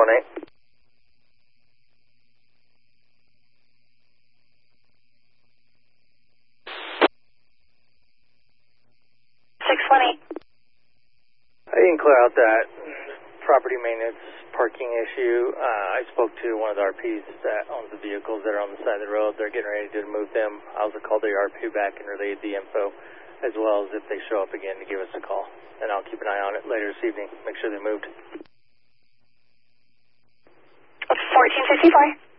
618. You can clear out that property maintenance parking issue. I spoke to one of the RPs that owns the vehicles that are on the side of the road. They're getting ready to move them. I also called the RP back and relayed the info, as well as if they show up again to give us a call. And I'll keep an eye on it later this evening, make sure they moved. 1464.